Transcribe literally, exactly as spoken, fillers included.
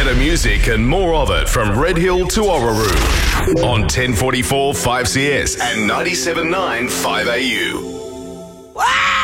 Better music and more of it from Red Hill to Orroroo on ten forty-four five C S and ninety-seven point nine five A U. Ah!